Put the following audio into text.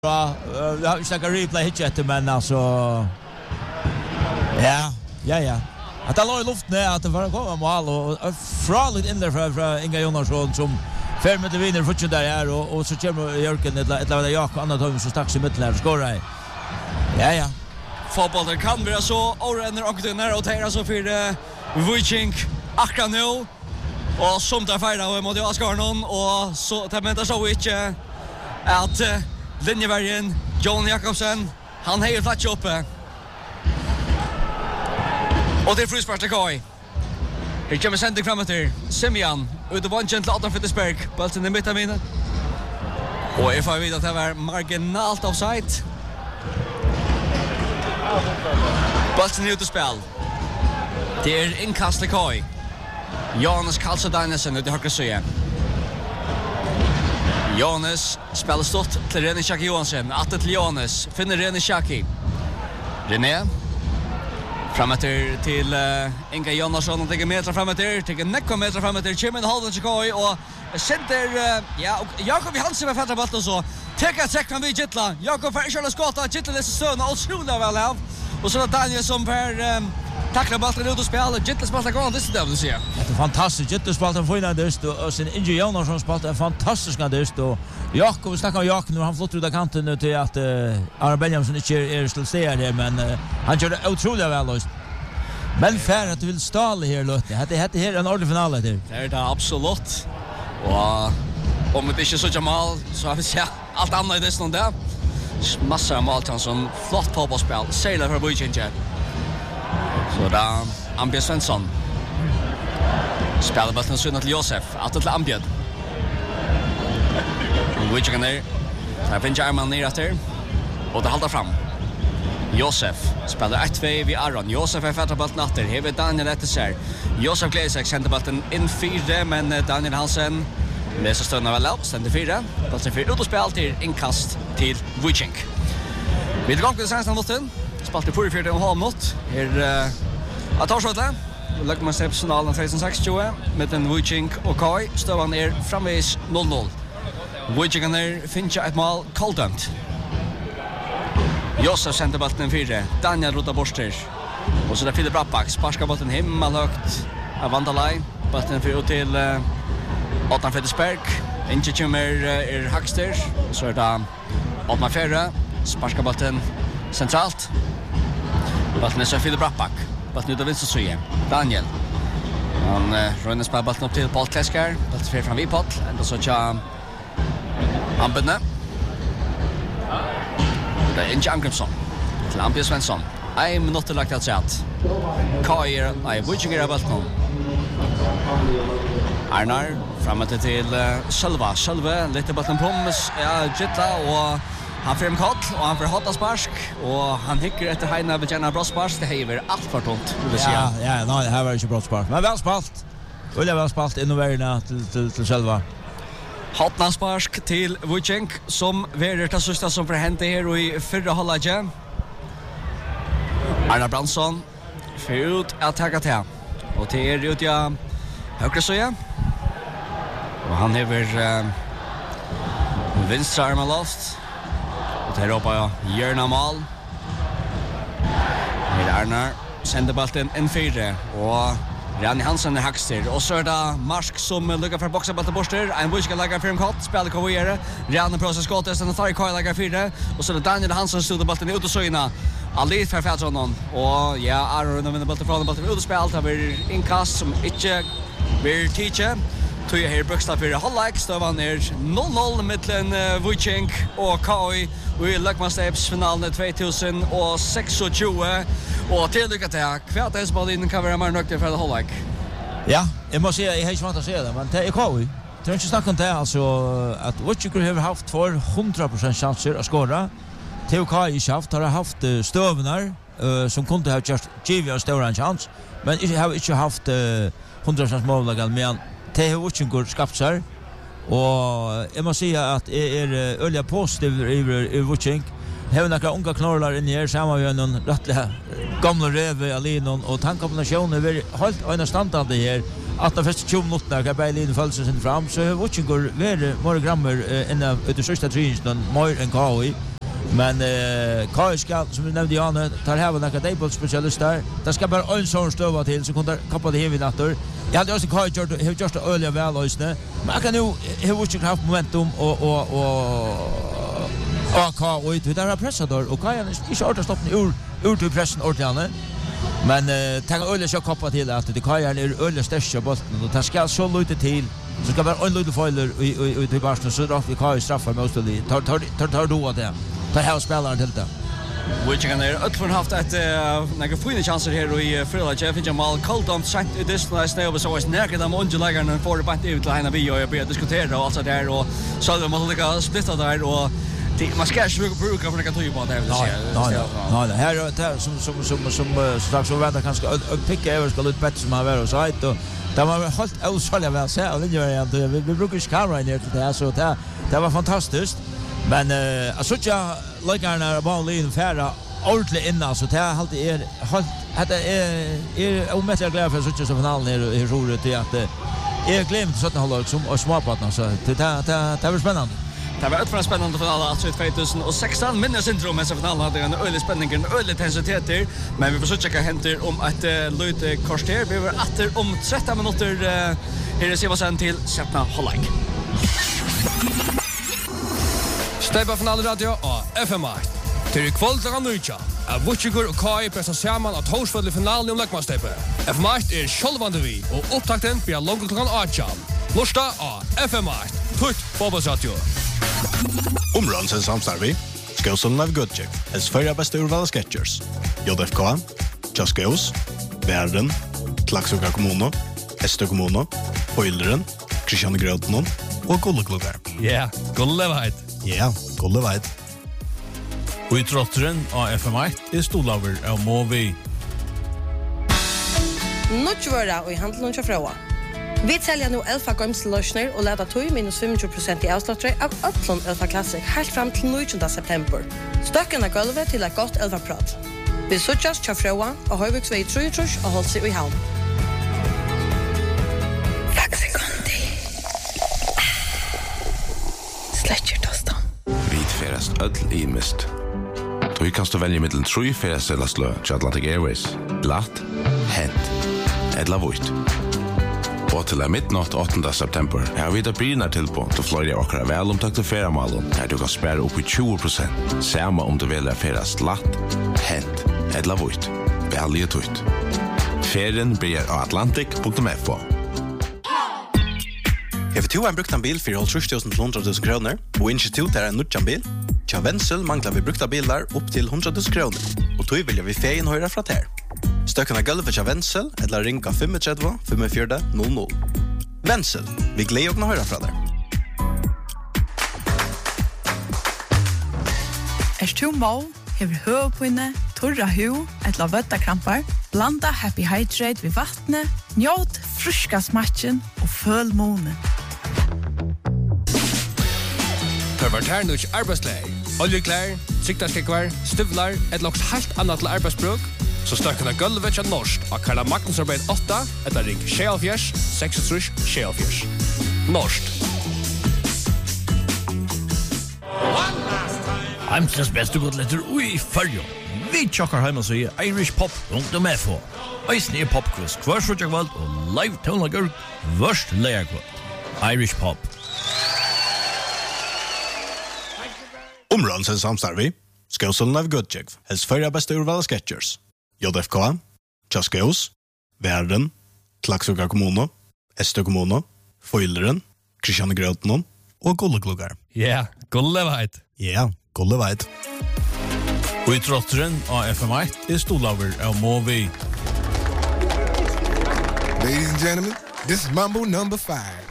bra. Jag har inte replay hit jätte men alltså ja. Att det låg i luften att det var komma mål och fraligt in där för Inga Jonasson som fär med vinner för där är och så kommer Jörgen ett lag där jag andra tar så strax i mitten där skorar. Ja. Fotbollen kan vara så orenner och den är och tar så för Wojciech akkurat nu och som där fejrar mot Askarnon och så tar men det så inte att linjevägen John Jakobsen han har plats uppe. Och det är frispark till Kai. Här kommer sändning framåt till Semjan ut och vanchen till Adam Fittersberg. Bollen i mitten vinner. Och if I vet att det var marginalt offside. Bollen ut och spel. Det är inkast till Kai. Jonas Karlsson ut i högra sidan. Jonas spelar stort till René Schacki Johansson. Att till Jonas finner René Schacki. René framåt till Inga Jonasson och lägger meter framåt till Nekko meter framåt till Chimen Holden Chikoi och center och Jakob Hansen med fattar bollen så tar ett sekund vid Gittla. Jakob för Charles Skotta Gittla är stön och otroligt väl av. Och så är Daniel som för tacklar bollen ut och spelar Gittla spelar går det där vill säga. Det är fantastiskt Gittla spelar för dist och sen Inga Jonasson spelar en fantastisk dist och Jakob snackar om Jakob när han flottar ut av kanten nu till att Aron Benjamin inte är till steg där men han gör det otroligt väl just. Men för att du vill stala här Lotte. Det här är en ordentlig final där. Det är det absolut. Och om det inte är så jamal så har vi sett allt annat i det stund där. Massor av målchans som flott fotbollsspel. Sejlar för Wojciech. Så där Ambjörn Svensson. Spelar bollen sönder till Josef. Att till Ambjörn. Wojciech ner. Där finns Arman ner efter. Och det håller fram. Josef spelar 1-2 vid Aron. Josef är fattar bollen efter. Här vid Daniel Ettersär. Josef Gleisek sänder bollen in 4 men Daniel Hansen läser stundan väl upp. Sänder 4. Bollen 4 ut och spel till inkast till Wojciech. Vi drar till senast minuten. Spalt i 44,5 minut. Här att ta så där. Lägger man sig finalen 2016 med den Wojciech och Kai. Stövan är framvis 0-0. Wojciech ner finns ett mål kalldömt. Josef sänder bollen 4. Daniel rotar borster. Och så där Filip Rappback sparkar bollen himmelhögt av Vandalaj. Bollen för ut till Adam Fittersberg. Inte kommer Hackster. Och så är det Otmar Ferre. Sparkar bollen centralt. Bollen är så Filip Rappback. Bollen ut av vänster Daniel. Han rönner spelar bollen upp till Paul Kleskar. Bollen för fram vid Paul. Ända så tja Ambedne. Det är inte Angrimsson. Till Ambjörn Svensson. 1 minut lagt att sätt. Kajer, Wojciech är bollen. Arnar framåt till Själva lite bollen på Gittla och han får en kall och han får hotta spark och han hickar efter Heina vid Jenna Brosspars. Det häver allt för tomt vill säga. Ja, nej, det här var inte Brosspars. Men väl spalt. Väl spalt innoverna till Själva. Hotna spark till Wojciech som verer det sista som får hända här i förra halvlek. Arnar Brandsson för ut att ta till. Och till ut högra sida. Och han häver vänstra armen loft. Och där hoppar jag Jörna mål. Med Arnar sänder bollen in 4 och René Hansen är Hackster och så är det Marsk som lyckas för boxa bollen borster. En Wojciech lägger för en kott, spelar Koviere. René process skottet sen tar Kai lägger 4 och så är det Daniel Hansen som bollen ut och söjna. Alit för Färdsonen och Aron vinner bollen från bollen ut och spelar det blir inkast som inte blir teacher. Tog här Brukstad för halvlek stövan ner 0-0 mellan Wojciech och Kai i Lökmansteps finalen 2026 och tilllycka till kvartalsballen kan vara mer nöjt för halvlek. Ja, jag måste säga jag har inte vant att se det men det är Kai. Det är inte snack om det alltså att Wojciech har haft 100% chanser att skåra. Theo Kai har haft stövnar som kunde ha givet en stor chans men har inte haft 100% mål men det har Wojciech skapat sig och jag måste säga att är öliga positiv i Wojciech. Har några unga knorrar in här samman med någon rättliga gamla röve Alinon och tankkombinationen är helt understandande här att de första 20 minuterna kan Berlin följa sig fram så Wojciech går mer grammer än ut i sista träningen mer än KI Men Kai ska, som vi nevnte Janne, tar här några daybollspecialister. Det ska bara en sån stöva till så kunde kappa det hem i natter. Jag hade också Kai gjort det öliga väl ösne. Men jag kan nu har haft momentum och Kai och det där pressador och Kai är inte orta stoppen ur till pressen ordentligt. Men tänk öliga så kappa till att det Kai är öliga största bollen och det ska så lite till. Så ska bara en liten foiler i till Barcelona så då vi Kai straffar mot det. Tar då det. Det här spelar till det. Wichingen är ut för haft ett några fina chanser här i Frölunda. Finns Jamal Colton sent i distance now så är nära de undulagarna för det bara ut till vi och jag diskuterar och alltså där och så de måste lika splitta där och man ska ju bruka för att ta ju på det här. Nej, här är som strax så väntar kanske picka över ska lite bättre som har varit och så och det var helt otroligt väl så och vi brukar ju kamera ner till det så det var fantastiskt. Men alltså jag lägger bara in färra ordentligt innan så det är alltid är omättligt glad för så finalen är roligt det att är glömt så att hålla som och småpartner så det var spännande. Det var ett spännande final alltså 2016 minnesintrum med finalen hade en ölig spänning en ölig intensitet men vi får checka händer om att lite korster vi var åter om 13 minuter här det ser vad sen till Sättna Hollag. Steppa finalradio og FM8. Til kvalitet Nujja. Vuchigur og Kai pressa saman at Horsfjell i finalen om Lekmansteppe. FM8 er sjølvande vi, og opptakten blir langt klokken 8. Lorsta av FM8. Tutt fotballsradio. Områdens samstarvi. Skåsson av Goodcheck. Hels förra bästa urvala Sketchers. JFK. Tjaskaus. Värden. Klaxuga kommuno. Ester kommuno. Foilderen. Kristian Grøtnon. Og Gulleklubber. Ja, Gulleveit. Ja, Gulleveit. Og i trotteren av FM8 stolaver av Movi. Nutjvara og i handelen til Frøa. Vi selger nå Elfa Gømseløsner og leder tog -25% i avsluttere av Ötlund Elfa Classic helt frem til 19. september. Støkken av gulvet til et godt Elfa-prat. Vi suttes til Frøa og Høyviksvei 33 og holdt seg i havn. Ferast öll i mist. Du kan stå velge mittelen 3 ferastsellaslø til Atlantic Airways. Glatt, hent, edla vuit. Og til midnatt 8. september har vi da brynar tilpå til flere åkere velomtakte feramalen her du kan spære opp i 20%. Samme om du velger ferast latt, hent, edla vuit. Velge tutt. Ferien blir av atlantic.fo. Har du en brukt en bil for 30.000 kroner, og institut er en nødjan bil? Tja Vensel mangler vi brukta bilar opp til 100.000 kroner, og tog vil vi feien høyre fra ter. Støkken av gulvet tja Vensel, eller ringa 35 45 00. Vensel, vi gleder å høyre fra der. Du må, hever høvpinne, torra hu, etla vøttakrampar, blanda Happy Hydrate ved vattnet, njåt fruska smatchen og føl månen. Perverternus arbeidsleir. Oljeklær, siktarskekvar, støvlar, et loks helt annet til arbeidsbruk. Så støkken av gulvet til norsk av Karla Magnusarbeid 8, etter ring 76 66 76. Norsk. Heimsens beste godletter ui fyrjo. Vi tjokkar heim og sier Irish Pop rundt om FH. Eisen er popquiz hver sutjakvald og live tonlager vørst leierkvald. Irish Pop. Områdens samstarvi. Skåsson av Goodcheck. Hels förra bästa urvala Sketchers. JFK. Tjaskaus. Värden. Klaxuga kommuno. Ester kommuno. Foilderen. Kristian Grøtnon. Og Gulleklubber. Ja, Gulleveit. Ja, Gulleveit. Og i trotteren av FM8 stolaver av Movi. Ladies and gentlemen, this is Mambo number 5.